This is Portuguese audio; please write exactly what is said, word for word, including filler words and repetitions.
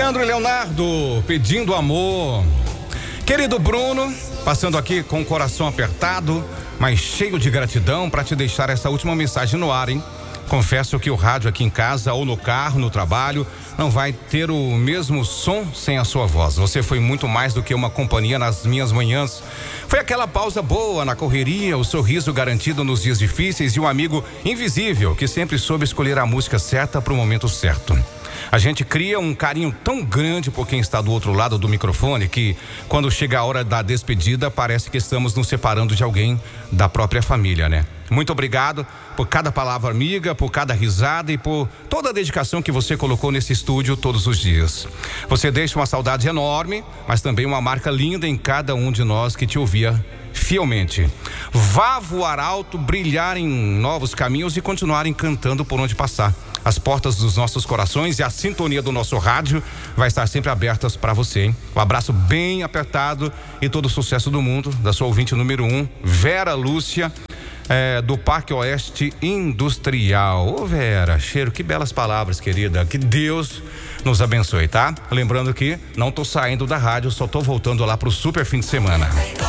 Leandro e Leonardo, pedindo amor. Querido Bruno, passando aqui com o coração apertado, mas cheio de gratidão para te deixar essa última mensagem no ar, hein? Confesso que o rádio aqui em casa ou no carro, no trabalho, não vai ter o mesmo som sem a sua voz. Você foi muito mais do que uma companhia nas minhas manhãs. Foi aquela pausa boa na correria, o sorriso garantido nos dias difíceis e um amigo invisível que sempre soube escolher a música certa para o momento certo. A gente cria um carinho tão grande por quem está do outro lado do microfone que, quando chega a hora da despedida, parece que estamos nos separando de alguém da própria família, né? Muito obrigado por cada palavra amiga, por cada risada e por toda a dedicação que você colocou nesse estúdio todos os dias. Você deixa uma saudade enorme, mas também uma marca linda em cada um de nós que te ouvia fielmente. Vá voar alto, brilhar em novos caminhos e continuar encantando por onde passar. As portas dos nossos corações e a sintonia do nosso rádio vai estar sempre abertas para você, hein? Um abraço bem apertado e todo o sucesso do mundo da sua ouvinte número um, Vera Lúcia, é, do Parque Oeste Industrial. Ô Vera, cheiro, que belas palavras, querida. Que Deus nos abençoe, tá? Lembrando que não tô saindo da rádio, só tô voltando lá pro super fim de semana.